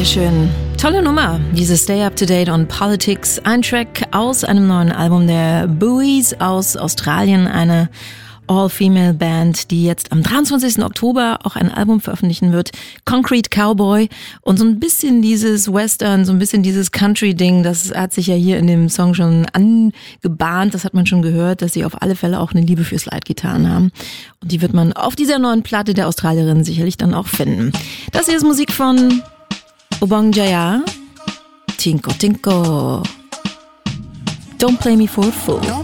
Dankeschön. Tolle Nummer, diese Stay Up to Date on Politics. Ein Track aus einem neuen Album der Buoys aus Australien, eine All-Female-Band, die jetzt am 23. Oktober auch ein Album veröffentlichen wird. Concrete Cowboy. Und so ein bisschen dieses Western, so ein bisschen dieses Country-Ding, das hat sich ja hier in dem Song schon angebahnt. Das hat man schon gehört, dass sie auf alle Fälle auch eine Liebe für Slide-Gitarren haben. Und die wird man auf dieser neuen Platte der Australierin sicherlich dann auch finden. Das hier ist Musik von Obong Jaya. Tinko Tinko. Don't play me for a fool.